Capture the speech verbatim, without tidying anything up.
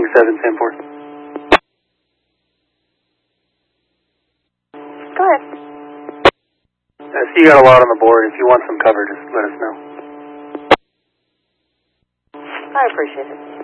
seven, Sanford. Go ahead. I see you got a lot on the board. If you want some cover, just let us know. I appreciate it.